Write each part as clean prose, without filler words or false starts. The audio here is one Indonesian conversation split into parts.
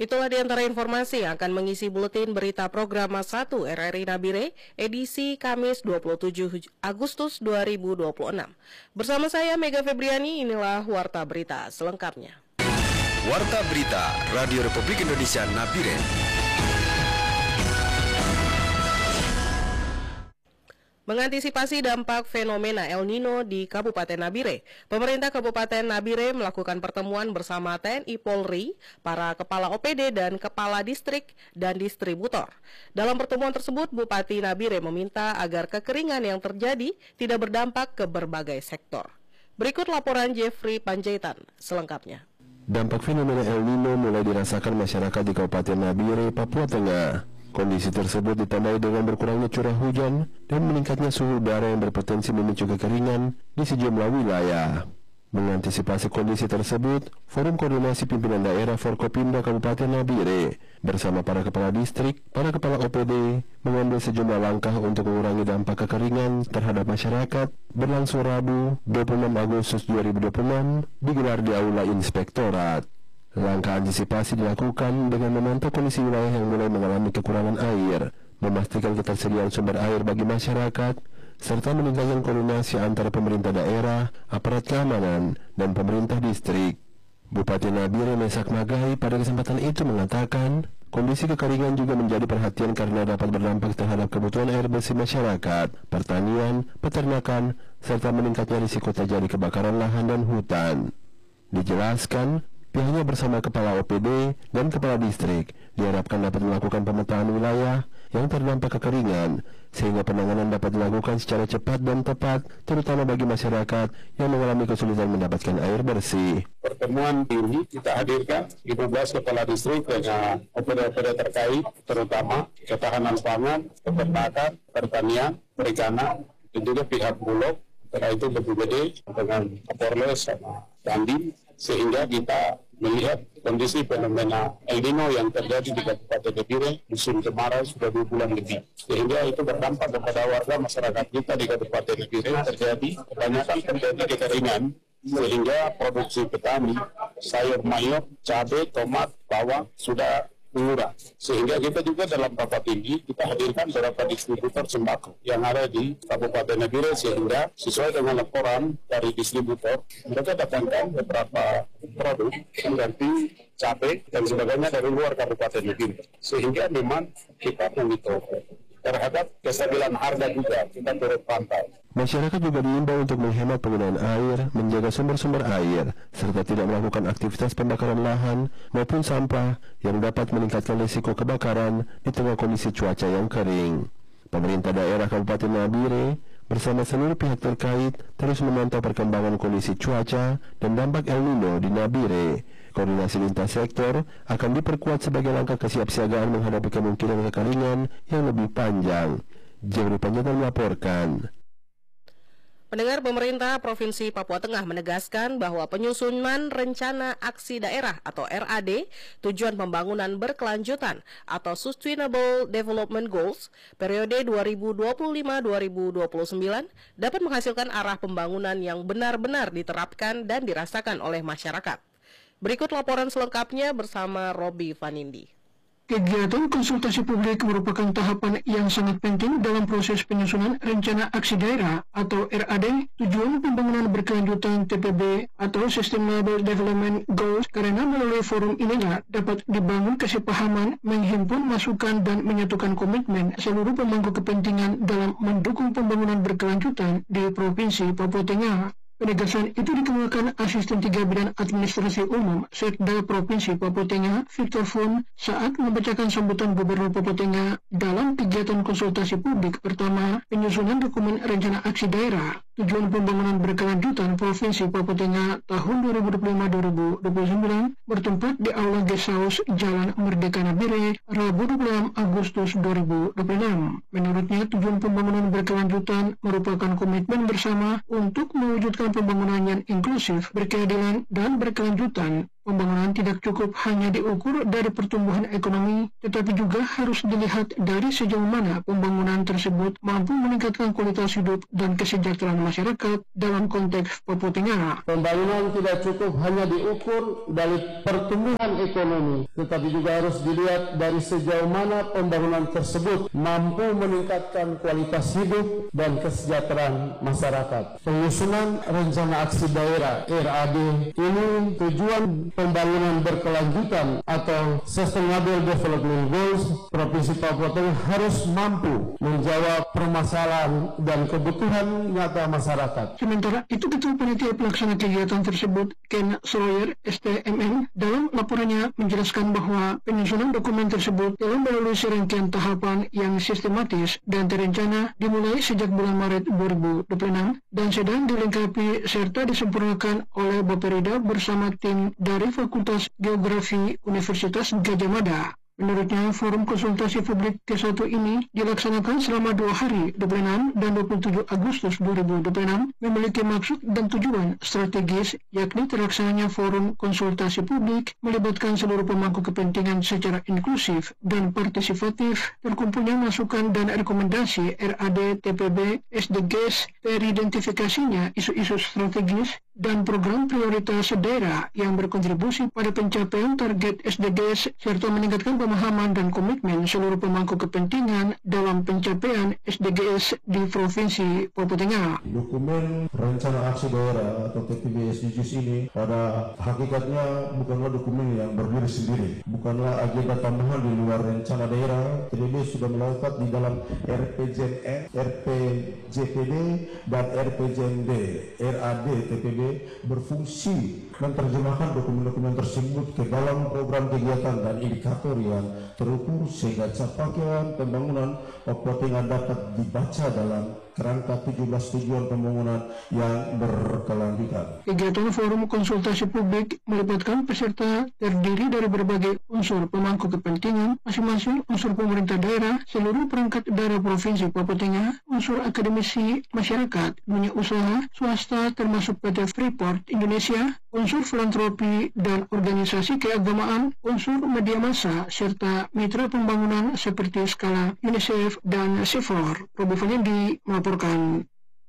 Itulah di antara informasi yang akan mengisi buletin berita program 1 RRI Nabire edisi Kamis 27 Agustus 2026. Bersama saya Mega Febriani, inilah Warta Berita selengkapnya. Warta Berita Radio Republik Indonesia Nabire. Mengantisipasi dampak fenomena El Nino di Kabupaten Nabire, pemerintah Kabupaten Nabire melakukan pertemuan bersama TNI Polri, para kepala OPD dan kepala distrik dan distributor. Dalam pertemuan tersebut, Bupati Nabire meminta agar kekeringan yang terjadi tidak berdampak ke berbagai sektor. Berikut laporan Jeffrey Panjaitan selengkapnya. Dampak fenomena El Nino mulai dirasakan masyarakat di Kabupaten Nabire, Papua Tengah. Kondisi tersebut ditandai dengan berkurangnya curah hujan dan meningkatnya suhu udara yang berpotensi memicu kekeringan di sejumlah wilayah. Mengantisipasi kondisi tersebut, Forum Koordinasi Pimpinan Daerah Forkopimda Kabupaten Nabire bersama para kepala distrik, para kepala OPD mengambil sejumlah langkah untuk mengurangi dampak kekeringan terhadap masyarakat berlangsung Rabu 26 Agustus 2026 digelar di Aula Inspektorat. Langkah antisipasi dilakukan dengan memantau kondisi wilayah yang mulai mengalami kekurangan air, memastikan ketersediaan sumber air bagi masyarakat, serta meningkatkan koordinasi antara pemerintah daerah, aparat keamanan, dan pemerintah distrik. Bupati Nabire Mesak Magai pada kesempatan itu mengatakan, kondisi kekeringan juga menjadi perhatian karena dapat berdampak terhadap kebutuhan air bersih masyarakat, pertanian, peternakan, serta meningkatnya risiko terjadi kebakaran lahan dan hutan. Dijelaskan, pihaknya bersama kepala OPD dan kepala distrik diharapkan dapat melakukan pemetaan wilayah yang terdampak kekeringan sehingga penanganan dapat dilakukan secara cepat dan tepat, terutama bagi masyarakat yang mengalami kesulitan mendapatkan air bersih. Pertemuan ini kita hadirkan 15 kepala distrik dengan OPD-OPD terkait, terutama ketahanan pangan, peternakan, pertanian, perikanan, dan juga pihak Bulog, setelah itu BPBD dengan Kapolres sama Dandim, sehingga kita melihat kondisi fenomena El Nino yang terjadi di Kabupaten Nabire musim kemarau sudah 2 bulan lebih, sehingga itu berdampak kepada warga masyarakat kita di Kabupaten Nabire. Kebanyakan terjadi kekeringan sehingga produksi petani sayur mayur, cabai, tomat, bawang sudah mengurang, sehingga kita juga dalam rapat ini kita hadirkan beberapa distributor sembako yang ada di Kabupaten Nabire, sehingga sesuai dengan laporan dari distributor mereka datangkan beberapa produk seperti cabai dan sebagainya dari luar Kabupaten Nabire, sehingga memang kita monitor terhadap kestabilan harga juga kita turut pantau. Masyarakat juga diimbau untuk menghemat penggunaan air, menjaga sumber-sumber air, serta tidak melakukan aktivitas pembakaran lahan maupun sampah yang dapat meningkatkan risiko kebakaran di tengah kondisi cuaca yang kering. Pemerintah daerah Kabupaten Nabire bersama seluruh pihak terkait terus memantau perkembangan kondisi cuaca dan dampak El Nino di Nabire. Koordinasi lintas sektor akan diperkuat sebagai langkah kesiapsiagaan menghadapi kemungkinan kekeringan yang lebih panjang. Jeffrey Panjaitan melaporkan. Pendengar, pemerintah Provinsi Papua Tengah menegaskan bahwa penyusunan Rencana Aksi Daerah atau RAD Tujuan Pembangunan Berkelanjutan atau Sustainable Development Goals periode 2025-2029 dapat menghasilkan arah pembangunan yang benar-benar diterapkan dan dirasakan oleh masyarakat. Berikut laporan selengkapnya bersama Robi Vanindi. Kegiatan konsultasi publik merupakan tahapan yang sangat penting dalam proses penyusunan Rencana Aksi Daerah atau RAD Tujuan Pembangunan Berkelanjutan TPB atau Sustainable Development Goals, karena melalui forum inilah dapat dibangun kesepahaman, menghimpun masukan dan menyatukan komitmen seluruh pemangku kepentingan dalam mendukung pembangunan berkelanjutan di Provinsi Papua Tengah. Penegasan itu dikemukakan Asisten 3 Bidang Administrasi Umum Sekda Provinsi Papua Tengah Victor Fun saat membacakan sambutan Gubernur Papua Tengah dalam kegiatan konsultasi publik pertama penyusunan dokumen Rencana Aksi Daerah Tujuan Pembangunan Berkelanjutan Provinsi Papua Tengah tahun 2025-2029 bertempat di Aula Guest House Jalan Merdeka Nabire, Rabu 26 Agustus 2026. Menurutnya, tujuan pembangunan berkelanjutan merupakan komitmen bersama untuk mewujudkan pembangunan yang inklusif, berkeadilan, dan berkelanjutan Pembangunan tidak cukup hanya diukur dari pertumbuhan ekonomi, tetapi juga harus dilihat dari sejauh mana pembangunan tersebut mampu meningkatkan kualitas hidup dan kesejahteraan masyarakat dalam konteks Papua Tengah. Pembangunan tidak cukup hanya diukur dari pertumbuhan ekonomi, tetapi juga harus dilihat dari sejauh mana pembangunan tersebut mampu meningkatkan kualitas hidup dan kesejahteraan masyarakat. Penyusunan Rencana Aksi Daerah RAD ini tujuan pembangunan berkelanjutan atau Sustainable Development Goals Provinsi Papua Tengah harus mampu menjawab permasalahan dan kebutuhan nyata masyarakat. Sementara itu, Ketua Panitia Pelaksana kegiatan tersebut, Ken Sawyer, STMN, dalam laporannya menjelaskan bahwa penyusunan dokumen tersebut telah melalui serangkaian tahapan yang sistematis dan terencana dimulai sejak bulan Maret 2026 dan sedang dilengkapi serta disempurnakan oleh Baperida bersama tim dari Fakultas Geografi Universitas Gadjah Mada. Menurutnya, forum konsultasi publik ke-1 ini dilaksanakan selama 2 hari, 26 dan 27 Agustus 2026, memiliki maksud dan tujuan strategis, yakni terlaksananya forum konsultasi publik melibatkan seluruh pemangku kepentingan secara inklusif dan partisipatif, terkumpulnya masukan dan rekomendasi RAD TPB SDGs, teridentifikasinya isu-isu strategis dan program prioritas daerah yang berkontribusi pada pencapaian target SDGs serta meningkatkan pemahaman dan komitmen seluruh pemangku kepentingan dalam pencapaian SDGs di Provinsi Papua Tengah. Dokumen Rencana Aksi Daerah atau TPB SDGs ini pada hakikatnya bukanlah dokumen yang berdiri sendiri, bukanlah agenda tambahan di luar rencana daerah. TPB sudah melekat di dalam RPJMN, RPJPD dan RPJMD. RAD TPB berfungsi menerjemahkan dokumen-dokumen tersebut ke dalam program kegiatan dan indikator yang terukur sehingga capaian pembangunan Papua Tengah dapat dibaca dalam kerangka 17 tujuan pembangunan yang berkelanjutan. Kegiatan forum konsultasi publik melibatkan peserta terdiri dari berbagai unsur pemangku kepentingan, masing-masing unsur pemerintah daerah, seluruh perangkat daerah Provinsi Papua Tengah, unsur akademisi masyarakat, dunia usaha, swasta termasuk PT Freeport Indonesia, unsur filantropi dan organisasi keagamaan, unsur media massa, serta mitra pembangunan seperti Skala, UNICEF, dan CIFOR. Robi Fanyandi melaporkan.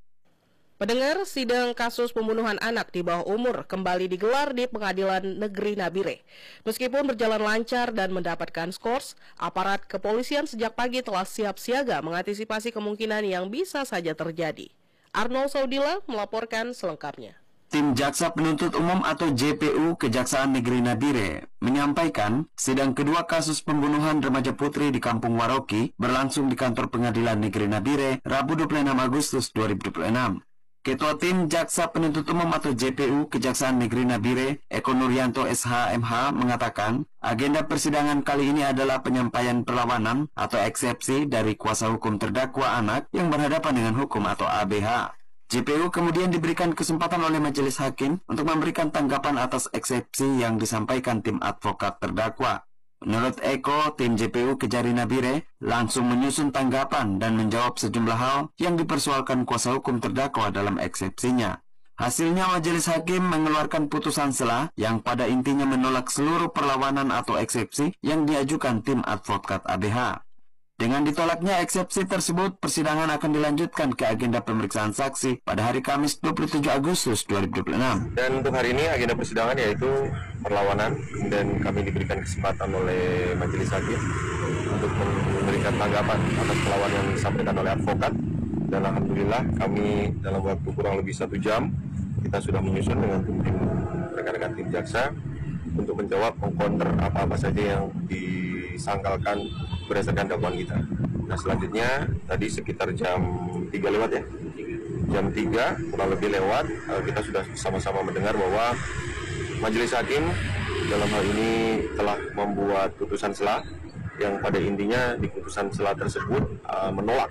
Pendengar, sidang kasus pembunuhan anak di bawah umur kembali digelar di Pengadilan Negeri Nabire. Meskipun berjalan lancar dan mendapatkan skors, aparat kepolisian sejak pagi telah siap siaga mengantisipasi kemungkinan yang bisa saja terjadi. Arnold Saudila melaporkan selengkapnya. Tim Jaksa Penuntut Umum atau JPU Kejaksaan Negeri Nabire menyampaikan sidang kedua kasus pembunuhan remaja putri di Kampung Waroki berlangsung di kantor Pengadilan Negeri Nabire Rabu 26 Agustus 2026. Ketua Tim Jaksa Penuntut Umum atau JPU Kejaksaan Negeri Nabire, Eko Nuryanto SH.MH, mengatakan agenda persidangan kali ini adalah penyampaian perlawanan atau eksepsi dari kuasa hukum terdakwa anak yang berhadapan dengan hukum atau ABH. JPU kemudian diberikan kesempatan oleh majelis hakim untuk memberikan tanggapan atas eksepsi yang disampaikan tim advokat terdakwa. Menurut Eko, tim JPU Kejari Nabire langsung menyusun tanggapan dan menjawab sejumlah hal yang dipersoalkan kuasa hukum terdakwa dalam eksepsinya. Hasilnya majelis hakim mengeluarkan putusan sela yang pada intinya menolak seluruh perlawanan atau eksepsi yang diajukan tim advokat ABH. Dengan ditolaknya eksepsi tersebut, persidangan akan dilanjutkan ke agenda pemeriksaan saksi pada hari Kamis 27 Agustus 2026. Dan untuk hari ini agenda persidangan yaitu perlawanan, dan kami diberikan kesempatan oleh majelis hakim untuk memberikan tanggapan atas perlawanan yang disampaikan oleh advokat. Dan alhamdulillah kami dalam waktu kurang lebih 1 jam kita sudah menyusun dengan tim rekan-rekan tim jaksa untuk menjawab mengcounter apa-apa saja yang disangkalkan berdasarkan dakwaan kita. Nah selanjutnya tadi sekitar jam 3 lewat ya, jam 3 kurang lebih lewat, kita sudah sama-sama mendengar bahwa majelis hakim dalam hal ini telah membuat putusan sela yang pada intinya di putusan sela tersebut menolak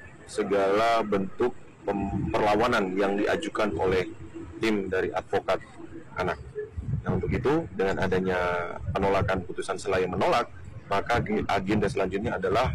segala bentuk perlawanan yang diajukan oleh tim dari advokat anak. Nah untuk itu dengan adanya penolakan putusan sela yang menolak, maka agenda selanjutnya adalah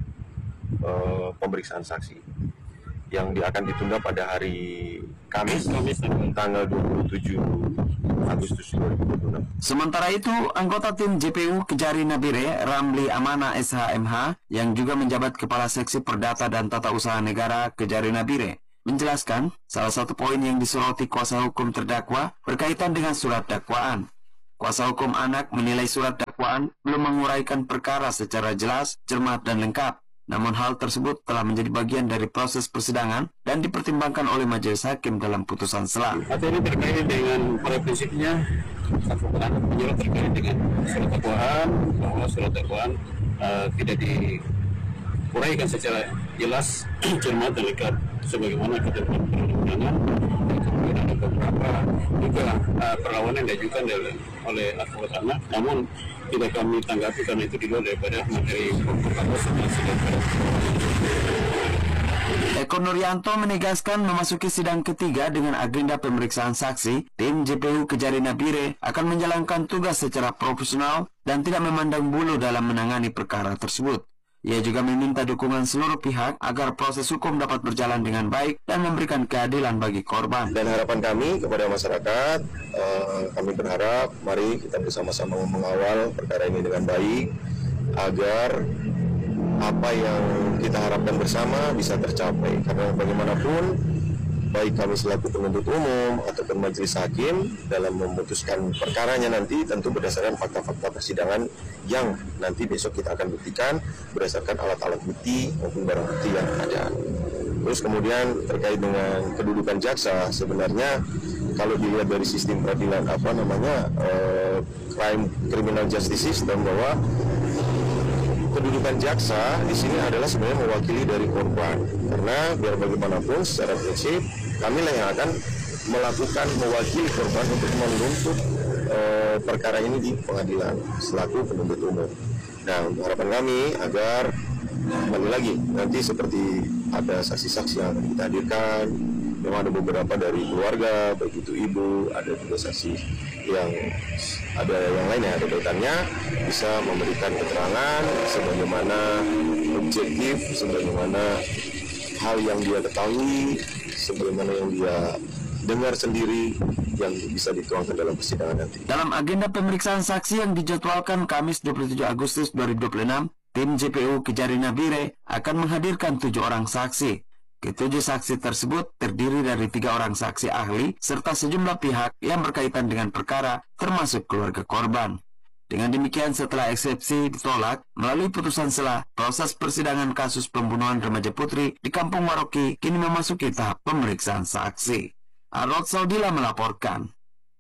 pemeriksaan saksi yang akan ditunda pada hari Kamis tanggal 27 Agustus 2026. Sementara itu, anggota tim JPU Kejari Nabire, Ramli Amana SHMH, yang juga menjabat Kepala Seksi Perdata dan Tata Usaha Negara Kejari Nabire, menjelaskan salah satu poin yang disoroti kuasa hukum terdakwa berkaitan dengan surat dakwaan. Kuasa hukum anak menilai surat dakwaan belum menguraikan perkara secara jelas, cermat, dan lengkap. Namun hal tersebut telah menjadi bagian dari proses persidangan dan dipertimbangkan oleh majelis hakim dalam putusan sela. Atau ini terkait dengan pada prinsipnya advokat menyurat terkait dengan surat dakwaan, bahwa surat dakwaan tidak diuraikan secara jelas, cermat, dan lengkap sebagaimana ketentuan perundang-undangan. Kemudian ada beberapa juga perlawanan yang diajukan oleh advokat anak, namun tidak kami tanggapi karena itu di luar daripada materi pokok sidang. Eko Nuryanto menegaskan memasuki sidang ketiga dengan agenda pemeriksaan saksi, tim JPU Kejari Nabire akan menjalankan tugas secara profesional dan tidak memandang bulu dalam menangani perkara tersebut. Ia juga meminta dukungan seluruh pihak agar proses hukum dapat berjalan dengan baik dan memberikan keadilan bagi korban. Dan harapan kami kepada masyarakat, kami berharap mari kita bersama-sama mengawal perkara ini dengan baik agar apa yang kita harapkan bersama bisa tercapai. Karena bagaimanapun, baik kami selaku penuntut umum ataupun majelis hakim dalam memutuskan perkaranya nanti tentu berdasarkan fakta-fakta persidangan yang nanti besok kita akan buktikan berdasarkan alat-alat bukti maupun barang bukti yang ada. Terus kemudian terkait dengan kedudukan jaksa, sebenarnya kalau dilihat dari sistem peradilan criminal justice system, bahwa kedudukan jaksa di sini adalah sebenarnya mewakili dari korban, karena biar bagaimanapun secara prinsip kami lah yang akan mewakili korban untuk menuntut perkara ini di pengadilan selaku penuntut umum. Nah, harapan kami agar kembali lagi nanti seperti ada saksi-saksi yang akan kita hadirkan, memang ada beberapa dari keluarga, baik itu ibu, ada juga saksi yang ada yang lain yang ada kaitannya, bisa memberikan keterangan sebagaimana objektif, sebagaimana hal yang dia ketahui, sebagaimana yang dia dengar sendiri yang bisa dituangkan dalam persidangan nanti. Dalam agenda pemeriksaan saksi yang dijadwalkan Kamis 27 Agustus 2026, tim JPU Kejari Nabire akan menghadirkan 7 orang saksi. Ketujuh saksi tersebut terdiri dari 3 orang saksi ahli serta sejumlah pihak yang berkaitan dengan perkara termasuk keluarga korban. Dengan demikian, setelah eksepsi ditolak melalui putusan sela, proses persidangan kasus pembunuhan remaja putri di Kampung Waroki kini memasuki tahap pemeriksaan saksi. Arod Saudila melaporkan.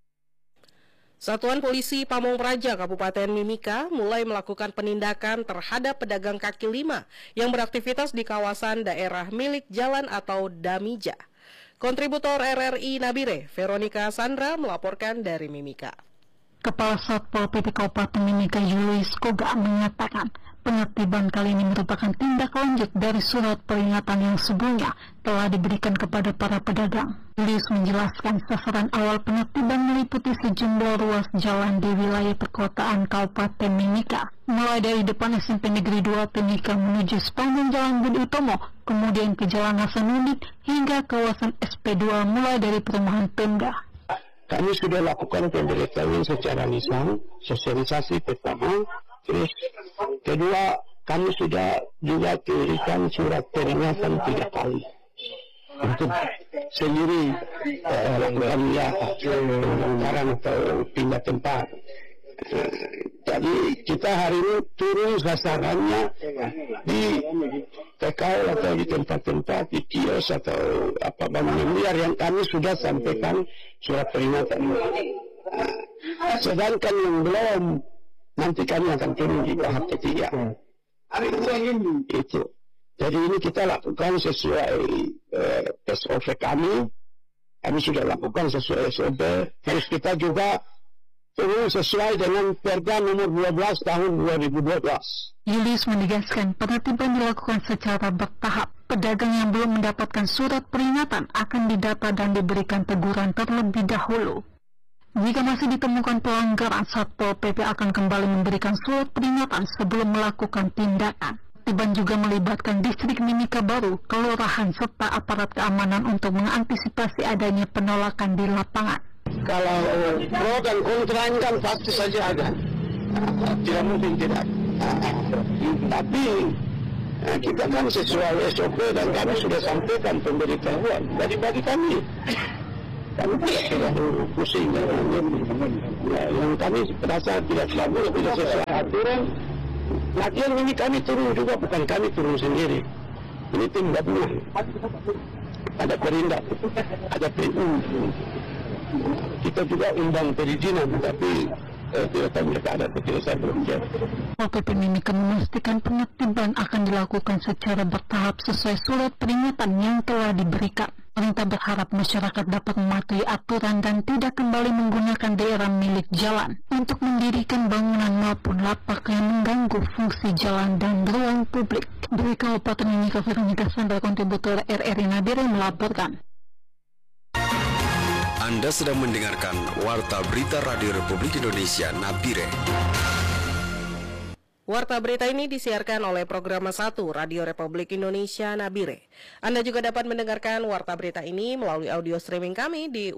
Satuan Polisi Pamong Praja Kabupaten Mimika mulai melakukan penindakan terhadap pedagang kaki lima yang beraktivitas di kawasan daerah milik jalan atau Damija. Kontributor RRI Nabire, Veronica Sandra melaporkan dari Mimika. Kepala Satpol PP Kabupaten Mimika Julius Koga menyatakan penertiban kali ini merupakan tindak lanjut dari surat peringatan yang sebelumnya telah diberikan kepada para pedagang. Julius menjelaskan sasaran awal penertiban meliputi sejumlah ruas jalan di wilayah perkotaan Kabupaten Mimika, mulai dari depan SMP Negeri 2 Timika menuju sepanjang Jalan Budi Utomo, kemudian ke Jalan Hasanuddin hingga kawasan SP2 mulai dari perumahan Pemda. Kami sudah lakukan pemberitahuan secara lisan, sosialisasi pertama, terus kedua kami sudah juga berikan surat peringatan 3 kali untuk sendiri pelanggaran atau pindah tempat. Jadi kita hari ini turun sasarannya di PKL atau di tempat-tempat di kios atau apa bangunan liar yang kami sudah sampaikan surat peringatan. Sedangkan yang belum, nanti kami akan turun di tahap ketiga. Itu. Jadi ini kita lakukan sesuai SOP kami. Kami sudah lakukan sesuai SOP. Terus kita juga turun sesuai dengan Perda nomor 12 tahun 2012. Julius menegaskan penertiban dilakukan secara bertahap. Pedagang yang belum mendapatkan surat peringatan akan didata dan diberikan teguran terlebih dahulu. Jika masih ditemukan pelanggaran, Satpol PP akan kembali memberikan surat peringatan sebelum melakukan tindakan. Penertiban juga melibatkan distrik Mimika Baru, kelurahan serta aparat keamanan untuk mengantisipasi adanya penolakan di lapangan. Kalau pro dan kontra ini kan pasti saja ada. Tidak mungkin tidak. Tapi kita kan sesuai SOP dan kami sudah sampaikan pemberitahuan. Jadi bagi kami tidak pusing. Yang kami merasa tidak selalu tidak sesuai aturan. Lagian ini kami turun juga, bukan kami turun sendiri. Ini tim gabungan. Ada Perindak, ada PU. Kita juga undang perizinan, tapi tidak tahu mereka ada atau tidak, saya belum lihat. OPP Mimika memastikan penertiban akan dilakukan secara bertahap sesuai surat peringatan yang telah diberikan. Pemerintah berharap masyarakat dapat mematuhi aturan dan tidak kembali menggunakan daerah milik jalan untuk mendirikan bangunan maupun lapak yang mengganggu fungsi jalan dan ruang publik. Dari Kabupaten Mimika, Veronica Sandra, kontributor RRI Nabire melaporkan. Anda sedang mendengarkan Warta Berita Radio Republik Indonesia Nabire. Warta berita ini disiarkan oleh Programa 1 Radio Republik Indonesia Nabire. Anda juga dapat mendengarkan warta berita ini melalui audio streaming kami di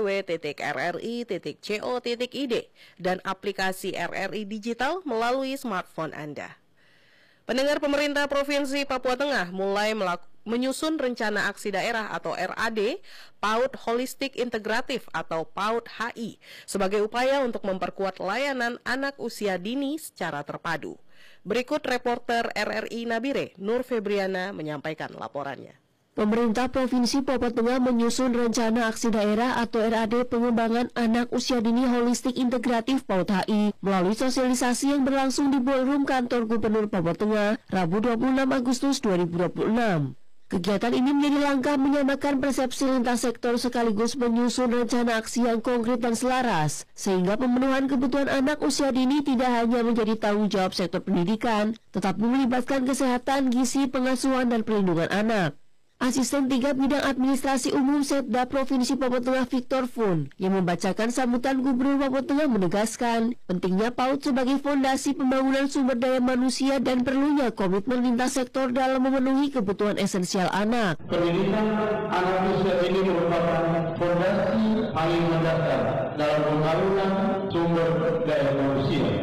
www.rri.co.id dan aplikasi RRI Digital melalui smartphone Anda. Pendengar, pemerintah Provinsi Papua Tengah mulai menyusun rencana aksi daerah atau RAD PAUD Holistik Integratif atau PAUD HI sebagai upaya untuk memperkuat layanan anak usia dini secara terpadu. Berikut reporter RRI Nabire, Nur Febriana, menyampaikan laporannya. Pemerintah Provinsi Papua Tengah menyusun rencana aksi daerah atau RAD pengembangan anak usia dini holistik integratif PAUD HI melalui sosialisasi yang berlangsung di ballroom kantor Gubernur Papua Tengah Rabu 26 Agustus 2026. Kegiatan ini menjadi langkah menyamakan persepsi lintas sektor sekaligus menyusun rencana aksi yang konkret dan selaras, sehingga pemenuhan kebutuhan anak usia dini tidak hanya menjadi tanggung jawab sektor pendidikan, tetapi melibatkan kesehatan, gizi, pengasuhan, dan perlindungan anak. Asisten 3 Bidang Administrasi Umum Setda Provinsi Papua Tengah Victor Fun yang membacakan sambutan Gubernur Papua Tengah menegaskan pentingnya PAUD sebagai fondasi pembangunan sumber daya manusia dan perlunya komitmen lintas sektor dalam memenuhi kebutuhan esensial anak. Pendidikan anak usia ini merupakan fondasi paling mendasar dalam pembangunan sumber daya manusia.